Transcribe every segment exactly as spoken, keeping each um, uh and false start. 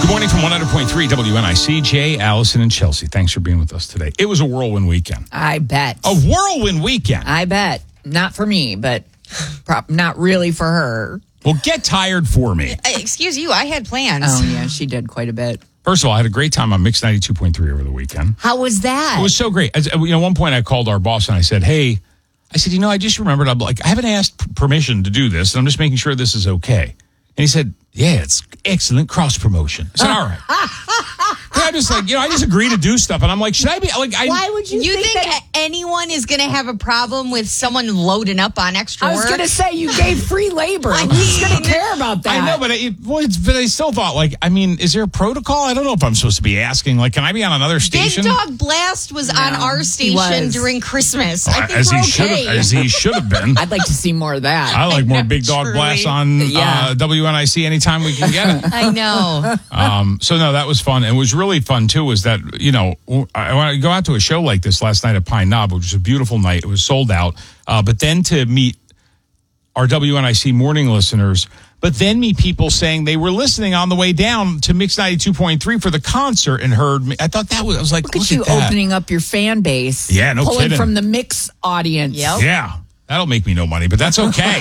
Good morning from one hundred point three W N I C. Jay, Allison, and Chelsea. Thanks for being with us today. It was a whirlwind weekend. I bet. A whirlwind weekend. I bet. Not for me, but prop, not really for her. Well, get tired for me. Uh, excuse you, I had plans. Oh, yeah, she did quite a bit. First of all, I had a great time on Mix ninety-two point three over the weekend. How was that? It was so great. As, you know, at one point I called our boss and I said, hey, I said, you know, I just remembered, I'm like, I haven't asked permission to do this, and I'm just making sure this is okay. And he said, yeah, it's excellent cross promotion. I said, all right. And I'm just like, you know, I just agree to do stuff. And I'm like, should I be like, I, Why would you, You think, think that? anyone is going to have a problem with someone loading up on extra I was work? going to say you gave free labor. Who's going to care about that? I know, but it, well, it's, but I still thought, like, I mean, is there a protocol? I don't know if I'm supposed to be asking. Like, can I be on another Big station? Dog Blast was No, on our he station was. during Christmas. Oh, I think as we're he should okay. have, as he should have been. I'd like to see more of that. I like more know, Big Dog truly. Blast on Yeah. uh, W N I C anytime we can get it. I know. Um, so no, that was fun. And it was really fun too. Was that you know I want to go out to a show like this last night at Pine Knob, which was a beautiful night. It was sold out. Uh, but then to meet our W N I C morning listeners, but then meet people saying they were listening on the way down to Mix ninety-two point three for the concert and heard me. I thought that was I was like, Look at you that. opening up your fan base. Yeah, no Pulling kidding. from the Mix audience. Yep. Yeah. That'll make me no money, but that's okay.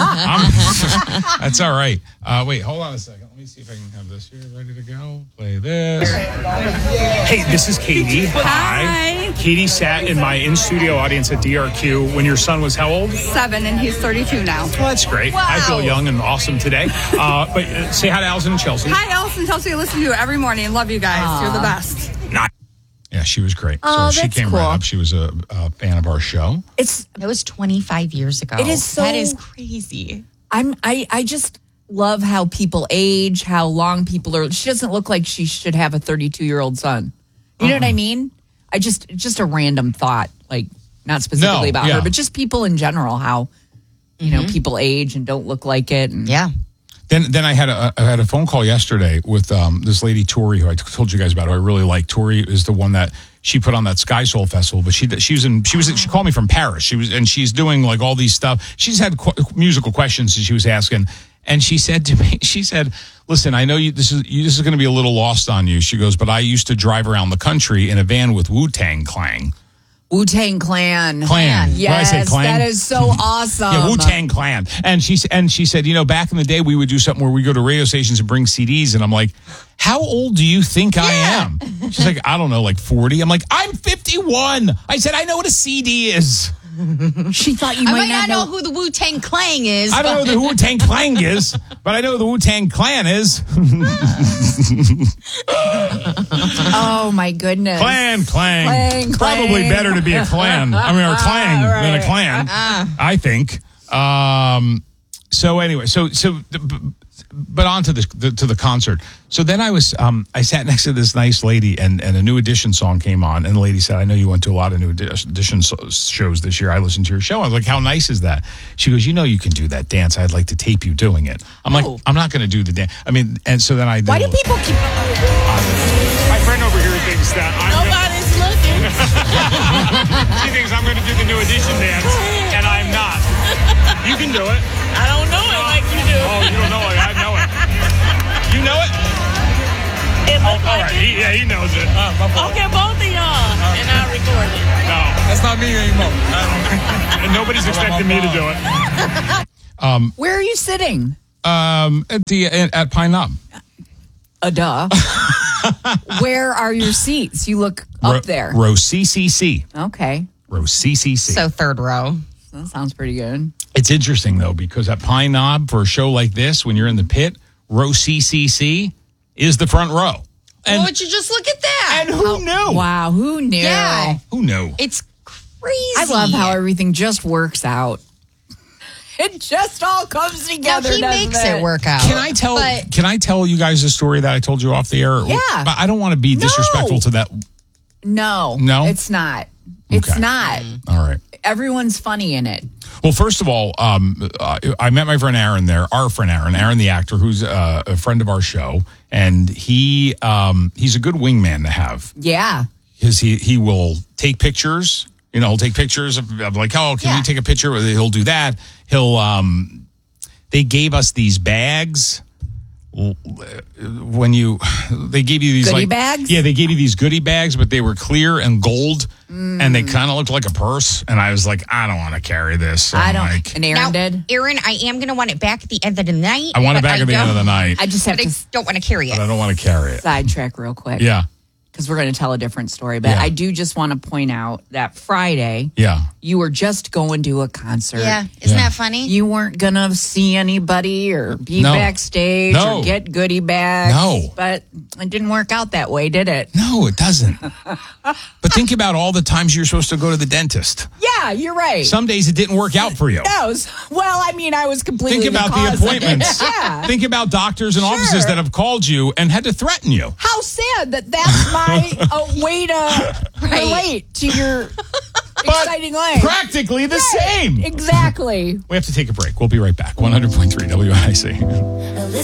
I'm- that's all right. Uh, wait, hold on a second. Let me see if I can have this here ready to go. Play this. Hey, this is Katie. Hi. Katie sat in my in-studio audience at D R Q when your son was how old? Seven, and he's thirty-two now. Well, that's great. I feel young and awesome today. Uh, but uh, say hi to Allison and Chelsea. Hi, Elson. Chelsea, I listen to you every morning. Love you guys. You're the best. Nice. Yeah, she was great. Oh, so she that's came cool. right up. She was a, a fan of our show. It's That was twenty-five years ago. It is so- That is crazy. I'm I I just love how people age, how long people are. She doesn't look like she should have a thirty-two year old son. You know what I mean? I just just a random thought, like not specifically No, about yeah. her, but just people in general. How you know people age and don't look like it. And Yeah. Then, then I had a I had a phone call yesterday with um, this lady Tori, who I told you guys about. Who I really like. Tori is the one that she put on that Sky Soul Festival, but she she was in she was she called me from Paris. She was and she's doing like all these stuff. She's had qu- musical questions that she was asking, and she said to me, she said, "Listen, I know you this is you, this is going to be a little lost on you." She goes, "But I used to drive around the country in a van with Wu-Tang Clan." Wu-Tang Clan. Clan. What did I Yes, say, clan? that is so awesome. Yeah, Wu-Tang Clan. And she, and she said, you know, back in the day, we would do something where we go to radio stations and bring C Ds. And I'm like, how old do you think I am? She's like, I don't know, like forty. I'm like, I'm fifty-one. I said, I know what a C D is. She thought you I might, might not know who the Wu-Tang Clan is. I don't know who the Wu-Tang Clan is, but I know who the Wu-Tang Clan is. Oh my goodness. Clan, clang. Clang, Probably clang. better to be a clan. I mean, or clang Ah, than a right. clan, I think. Um, so anyway, so, so, but on to the, the to the concert. So then I was, um, I sat next to this nice lady, and, and a New Edition song came on, and the lady said, "I know you went to a lot of New Edition so- shows this year. I listened to your show." I was like, "How nice is that?" She goes, "You know, you can do that dance. I'd like to tape you doing it." I'm Oh. like, "I'm not going to do the dance." I mean, and so then I did. Why a do little- people keep? My friend over here thinks that I'm Nobody's looking. gonna, she thinks I'm going to do the New Edition dance, and I'm not. You can do it. I don't know it like you do. Oh, you don't know it. I know it. You know it? It Oh, looks all like right. it. He, yeah, he knows it. Okay, both of y'all. And I record it. No, that's not me anymore. And nobody's expecting me to do it. Where are you sitting? Um, at the at, at Pine Knob. A duh. Where are your seats? You look up Row- there. Row C C C. Okay. Row C C C. So third row. That sounds pretty good. It's interesting, though, because at Pine Knob, for a show like this, when you're in the pit, row C C C is the front row. And, Well, would you just look at that? and who knew? Wow, who knew? Yeah. Who knew? It's crazy. I love how everything just works out. It just all comes Now, together. he doesn't makes it work out. Can I tell? But Can I tell you guys a story that I told you off the air? Yeah. But I don't want to be disrespectful No. to that. No. No? It's not. It's Okay. not. All right. Everyone's funny in it. Well, first of all, um, uh, I met my friend Aaron there, our friend Aaron, Aaron the actor, who's uh, a friend of our show, and he um, he's a good wingman to have. Yeah. Because he he will take pictures. You know, he'll take pictures of, of like, oh, can Yeah. we take a picture? He'll do that. He'll. Um, they gave us these bags, when you they gave you these Goodie like bags? yeah they gave you these goodie bags, but they were clear and gold mm. and they kind of looked like a purse, and I was like, I don't want to carry this. So I I'm don't like, and Aaron Now, did Aaron, I am going to want it back at the end of the night. I want it but back I at the end of the don't- night, I just have But I to don't want to carry it. but I don't want to carry it. sidetrack real quick Yeah, because we're going to tell a different story, but Yeah. I do just want to point out that Friday yeah. you were just going to a concert. Yeah, isn't Yeah. that funny? You weren't going to see anybody or be No. backstage No. or get goodie bags. No. But it didn't work out that way, did it? No, it doesn't. But think about all the times you're supposed to go to the dentist. Yeah, you're right. Some days it didn't work out for you. No, s- well, I mean, I was completely Think about the cause of it. appointments. Yeah. Think about doctors and Sure. offices that have called you and had to threaten you. How sad that that's my uh, way to relate to your exciting life. Practically the Right. same. Exactly. We have to take a break. We'll be right back. one hundred point three W I C.